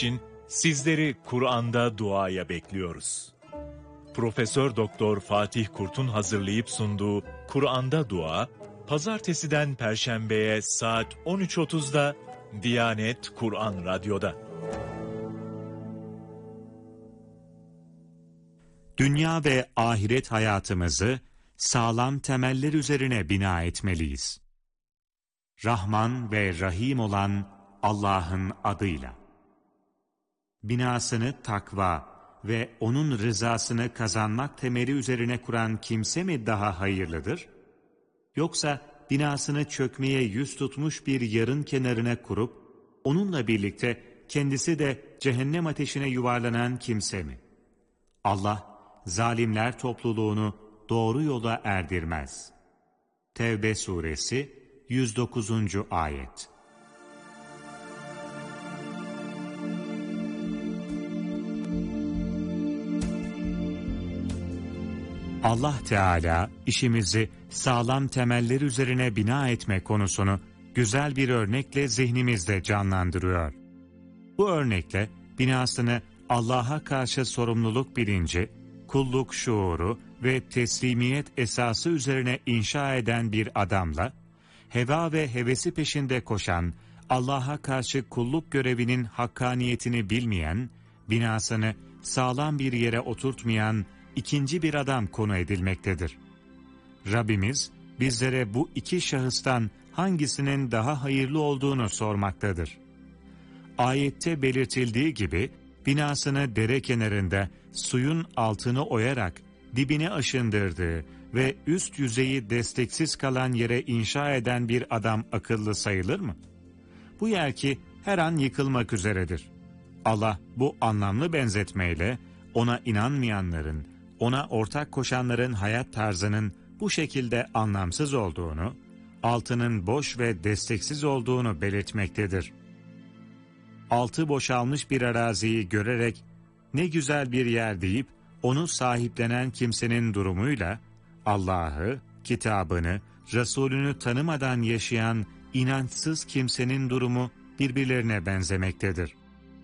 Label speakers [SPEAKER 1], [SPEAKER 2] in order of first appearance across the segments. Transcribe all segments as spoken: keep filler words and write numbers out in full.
[SPEAKER 1] için sizleri Kur'an'da duaya bekliyoruz. Profesör Doktor Fatih Kurt'un hazırlayıp sunduğu Kur'an'da Dua, Pazartesiden Perşembe'ye saat on üç otuzda Diyanet Kur'an Radyo'da.
[SPEAKER 2] Dünya ve ahiret hayatımızı sağlam temeller üzerine bina etmeliyiz. Rahman ve Rahim olan Allah'ın adıyla. Binasını takva ve O'nun rızasını kazanmak temeli üzerine kuran kimse mi daha hayırlıdır? Yoksa binasını çökmeye yüz tutmuş bir yarın kenarına kurup, onunla birlikte kendisi de cehennem ateşine yuvarlanan kimse mi? Allah, zalimler topluluğunu doğru yola erdirmez. Tevbe suresi yüz dokuzuncu ayet. Allah Teala işimizi sağlam temeller üzerine bina etme konusunu güzel bir örnekle zihnimizde canlandırıyor. Bu örnekle binasını Allah'a karşı sorumluluk bilinci, kulluk şuuru ve teslimiyet esası üzerine inşa eden bir adamla, heva ve hevesi peşinde koşan, Allah'a karşı kulluk görevinin hakkaniyetini bilmeyen, binasını sağlam bir yere oturtmayan ikinci bir adam konu edilmektedir. Rabbimiz bizlere bu iki şahıstan hangisinin daha hayırlı olduğunu sormaktadır. Ayette belirtildiği gibi binasını dere kenarında suyun altını oyarak dibine aşındırdığı ve üst yüzeyi desteksiz kalan yere inşa eden bir adam akıllı sayılır mı? Bu yer ki her an yıkılmak üzeredir. Allah bu anlamlı benzetmeyle ona inanmayanların, ona ortak koşanların hayat tarzının bu şekilde anlamsız olduğunu, altının boş ve desteksiz olduğunu belirtmektedir. Altı boşalmış bir araziyi görerek ne güzel bir yer deyip onu sahiplenen kimsenin durumuyla Allah'ı, kitabını, Resulünü tanımadan yaşayan inançsız kimsenin durumu birbirlerine benzemektedir.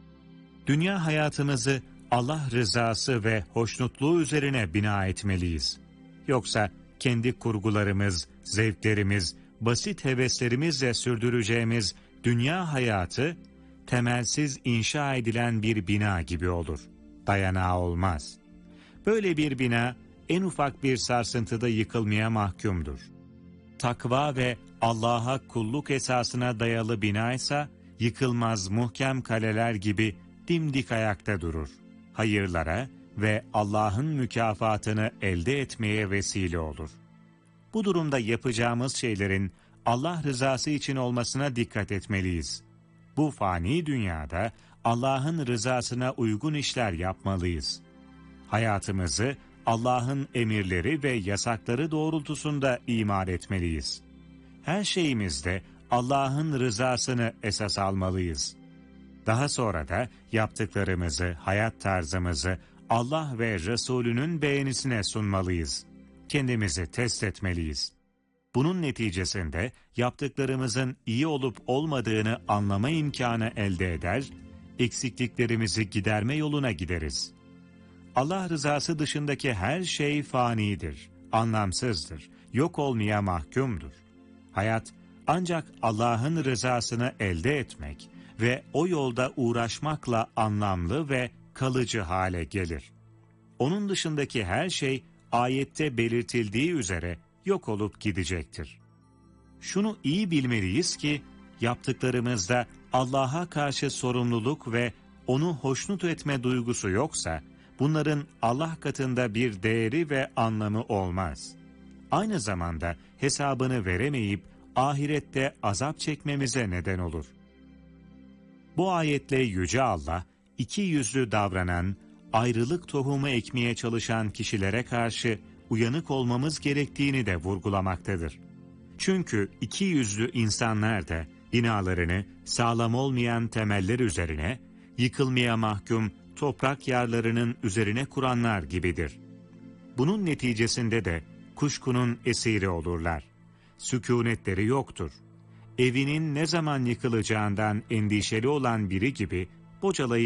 [SPEAKER 2] Dünya hayatımızı Allah rızası ve hoşnutluğu üzerine bina etmeliyiz. Yoksa kendi kurgularımız, zevklerimiz, basit heveslerimizle sürdüreceğimiz dünya hayatı, temelsiz inşa edilen bir bina gibi olur. Dayanağı olmaz. Böyle bir bina, en ufak bir sarsıntıda yıkılmaya mahkumdur. Takva ve Allah'a kulluk esasına dayalı bina ise, yıkılmaz muhkem kaleler gibi dimdik ayakta durur. Hayırlara ve Allah'ın mükafatını elde etmeye vesile olur. Bu durumda yapacağımız şeylerin Allah rızası için olmasına dikkat etmeliyiz. Bu fani dünyada Allah'ın rızasına uygun işler yapmalıyız. Hayatımızı Allah'ın emirleri ve yasakları doğrultusunda imar etmeliyiz. Her şeyimizde Allah'ın rızasını esas almalıyız. Daha sonra da yaptıklarımızı, hayat tarzımızı Allah ve Resulünün beğenisine sunmalıyız. Kendimizi test etmeliyiz. Bunun neticesinde yaptıklarımızın iyi olup olmadığını anlama imkanı elde eder, eksikliklerimizi giderme yoluna gideriz. Allah rızası dışındaki her şey fanidir, anlamsızdır, yok olmaya mahkumdur. Hayat ancak Allah'ın rızasını elde etmek ve o yolda uğraşmakla anlamlı ve kalıcı hale gelir. Onun dışındaki her şey ayette belirtildiği üzere yok olup gidecektir. Şunu iyi bilmeliyiz ki yaptıklarımızda Allah'a karşı sorumluluk ve O'nu hoşnut etme duygusu yoksa bunların Allah katında bir değeri ve anlamı olmaz. Aynı zamanda hesabını veremeyip ahirette azap çekmemize neden olur. Bu ayetle Yüce Allah, iki yüzlü davranan, ayrılık tohumu ekmeye çalışan kişilere karşı uyanık olmamız gerektiğini de vurgulamaktadır. Çünkü iki yüzlü insanlar da binalarını sağlam olmayan temeller üzerine, yıkılmaya mahkum toprak yarlarının üzerine kuranlar gibidir. Bunun neticesinde de kuşkunun esiri olurlar. Sükûnetleri yoktur. Evinin ne zaman yıkılacağından endişeli olan biri gibi bocalayıp